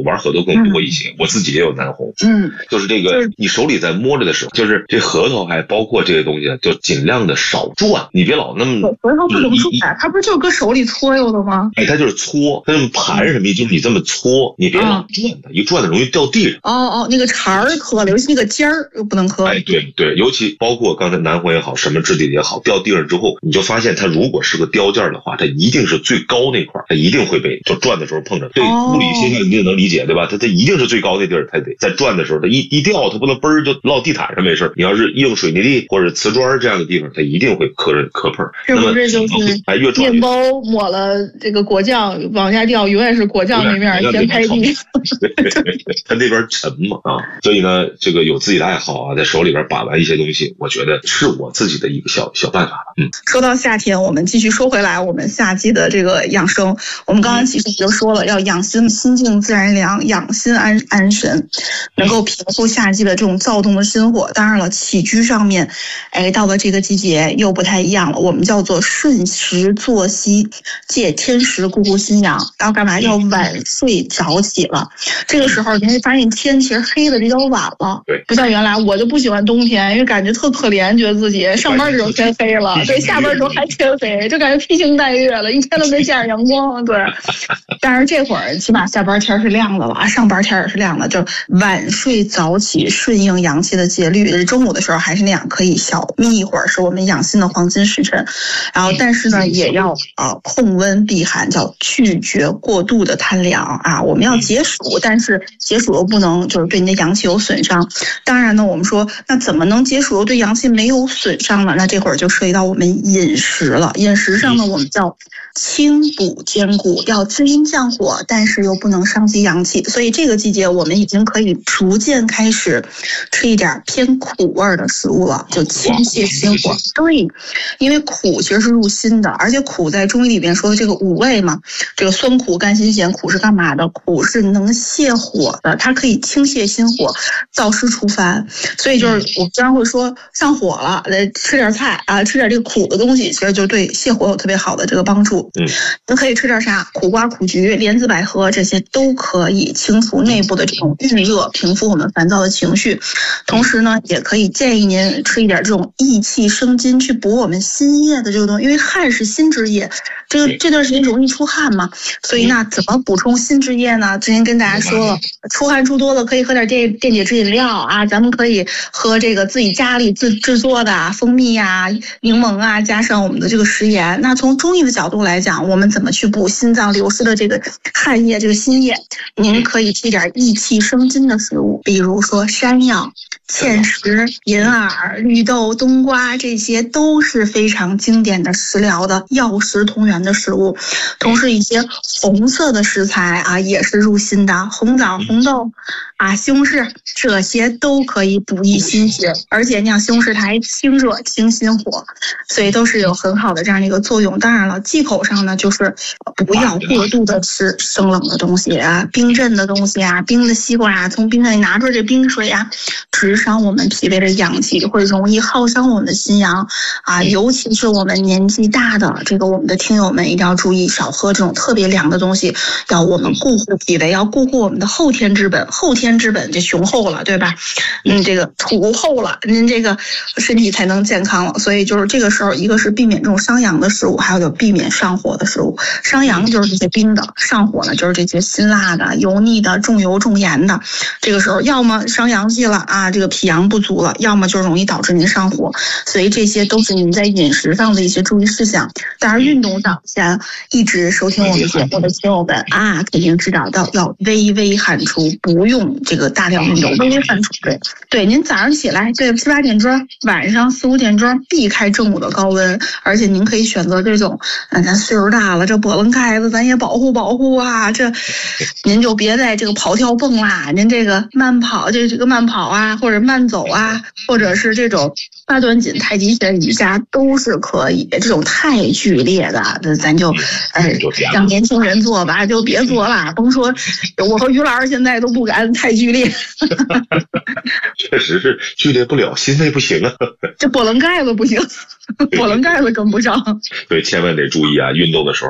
玩核桃更多一些，我自己也有南红。就是这个你手里在摸着的时候，就是这核桃还包括这些东西，就尽量的少转，你别老那么。 核桃不怎么转，它不是就搁手里搓悠的吗？ 它就是搓，它这么盘什么意思？就是你这么搓，你别老转它，一转它容易掉地上。 那个茬儿磕了，尤其那个尖儿又不能磕。 对，尤其包括刚才南红也好，什么质地也好，掉地上之后，你就发现它如果是个雕件的话，它一定是最高那块，它一定会被就转的时候碰着。对，物理现象你也能理解，对吧？它一定是最高的地儿，它得在转的时候，它一掉，它不能嘣儿就落地毯上没事。你要是硬水泥地或者瓷砖这样的地方，它一定会磕碰。 是不是就是面包抹了这个果酱往下掉，永远是果酱那面先拍地。 它那边沉嘛所以呢，这个有自己的爱好啊，在手里边把玩一些东西，我觉得是我自己的一个小办法了。 说到夏天，我们继续说回来，我们夏季的这个养生，我们刚刚其实就说了，要养心静自然凉，养心安神，能够平复夏季的这种躁动的心火。当然了，起居上面，到了这个季节又不太一样了，我们叫做顺时作息，借天时顾心阳，要干嘛？要晚睡早起了。这个时候你会发现天其实黑的比较晚了，不像原来我就不喜欢冬天，因为感觉特可怜，觉得自己上班的时候天黑了，对，下班的时候还天黑，就感觉披星戴月了，一天都没见着阳光，对。但是这会儿起码下班天是亮的了，上班天也是亮的，就晚睡早起，顺应阳气的节律。中午的时候还是那样，可以小眯一会儿，是我们养心的黄金时辰。然后，但是呢，也要控温避寒，叫拒绝过度的贪凉啊。我们要解暑，但是解暑又不能就是对你的阳气有损伤。当然呢，我们说那怎么能解暑又对阳气没有损伤呢？那这会儿就涉及到我们饮食了。饮食上呢，我们叫清补兼顾，要滋阴降火，但是又不能伤及阳气。所以这个季节我们已经可以逐渐开始吃一点偏苦味的食物了，就清泻心火。对，因为苦其实是入心的，而且苦在中医里边说的这个五味嘛，这个酸苦甘辛咸，苦是干嘛的？苦是能泻火的，它可以清泻心火，燥湿除烦。所以就是我经常会说上火了，吃点菜啊，吃点这个苦的东西，其实就对泻火有特别好的这个帮助。您可以吃点啥？苦瓜、苦菊、莲子、百合，这些都可以清除内部的这种郁热，平复我们烦躁的情绪。同时呢，也可以建议您吃一点这种益气生津，去补我们心液的这个东西，因为汗是心之液，这段时间容易出汗嘛，所以那怎么补充心之液呢？之前跟大家说了，出汗出多了可以喝点电解质饮料啊，咱们可以喝这个自己家里制作的蜂蜜啊、柠檬啊，加上我们的这个食盐。那从中医的角度来讲，我们怎么去补心脏流失的这个汗液、这个心液？您可以吃点益气生津的食物，比如说山药、芡实、银耳、绿豆、冬瓜，这些都是非常经典的食疗的药食同源的食物。同时一些红色的食材啊，也是入心的，红枣、红豆啊、西红柿，这些都可以补益心血，而且你像西红柿它还清热清心火，所以都是有很好的这样的一个作用。当然了，忌口上呢，就是不要过度的吃生冷的东西啊、冰镇的东西啊、冰的西瓜啊，从冰箱里拿出来这冰水啊，直伤我们脾胃的阳气，会容易耗伤我们的心阳啊。尤其是我们年纪大的我们的听友们一定要注意，少喝这种特别凉的东西，要我们顾护脾胃，要顾护我们的后天之本。后天之本就雄厚了，对吧？这个土厚了，您这个身体才能健康了。所以就是这个时候，一个是避免这种伤阳的食物，还有就避免上火的食物。伤阳就是这些冰的，上火呢就是这些辛辣的、油腻的、重油重盐的。这个时候要么伤阳气了啊，这个脾阳不足了，要么就容易导致您上火。所以这些都是您在饮食上的一些注意事项。当然运动上，像一直收听我们节目的听友们啊，肯定知道到要微微汗出，不用这个大量运动，微微汗出。对，您早上起来7、8点钟，晚上4、5点钟，避开正午的高温，而且您可以选择这种，咱岁数大了，这波棱盖子咱也保护啊，这您就别在这个跑跳蹦啦，您这个慢跑，这个慢跑啊，或者慢走啊，或者是这种8段锦、太极拳、瑜伽都是可以。这种太剧烈的，咱就让年轻人做吧，就别做了。甭说我和于老师现在都不敢太剧烈。 确实是剧烈不了，心肺不行啊。这波棱盖子不行，波棱盖子跟不上。 对，千万得注意啊！运动的时候